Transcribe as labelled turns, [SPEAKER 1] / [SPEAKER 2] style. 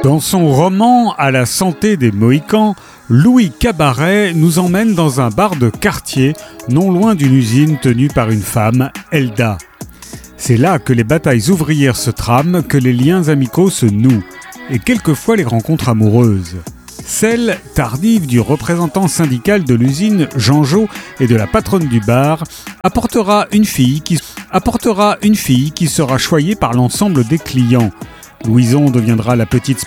[SPEAKER 1] Dans son roman « À la santé des Mohicans », Louis Cabaret nous emmène dans un bar de quartier, non loin d'une usine tenue par une femme, Elda. C'est là que les batailles ouvrières se trament, que les liens amicaux se nouent, et quelquefois les rencontres amoureuses. Celle tardive du représentant syndical de l'usine, Jean Jo, et de la patronne du bar, apportera une fille qui sera choyée par l'ensemble des clients. Louison deviendra la petite